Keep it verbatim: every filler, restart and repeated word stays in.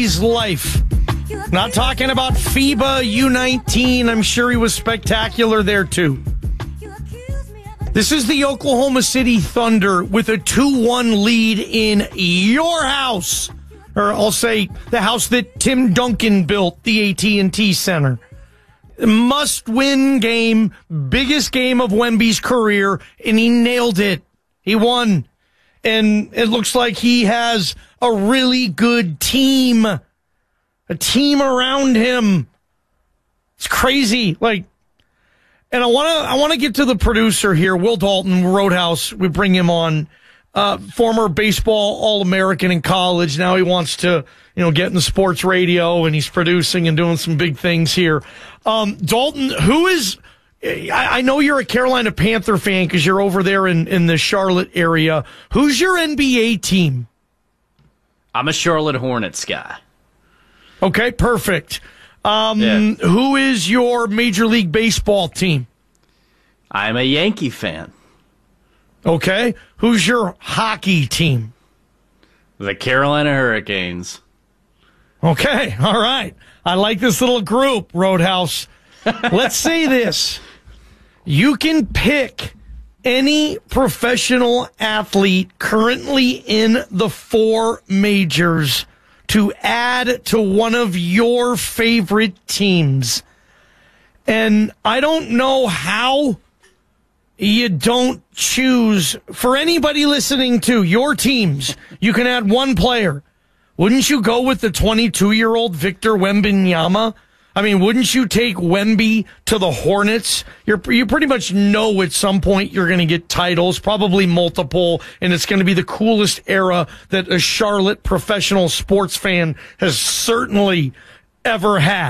Wemby's life. Not talking about FIBA U nineteen. I'm sure he was spectacular there, too. This is the Oklahoma City Thunder with a two one lead in your house. Or I'll say the house that Tim Duncan built, the A T and T Center. Must-win game, biggest game of Wemby's career, and he nailed it. He won. And it looks like he has a really good team. A team around him. It's crazy. Like, and I want to I want to get to the producer here, Will Dalton, Roadhouse. We bring him on. Uh, former baseball All-American in college. Now he wants to, you know, get in the sports radio, and he's producing and doing some big things here. Um, Dalton, who is, I, I know you're a Carolina Panther fan because you're over there in, in the Charlotte area. Who's your N B A team? I'm a Charlotte Hornets guy. Okay, perfect. Um, yeah. Who is your Major League Baseball team? I'm a Yankee fan. Okay. Who's your hockey team? The Carolina Hurricanes. Okay. All right. I like this little group, Roadhouse. Let's say this. You can pick any professional athlete currently in the four majors to add to one of your favorite teams. And I don't know how you don't choose, for anybody listening to your teams, you can add one player. Wouldn't you go with the twenty-two-year-old Victor Wembanyama? I mean, wouldn't you take Wemby to the Hornets? You're, you pretty much know at some point you're going to get titles, probably multiple, and it's going to be the coolest era that a Charlotte professional sports fan has certainly ever had.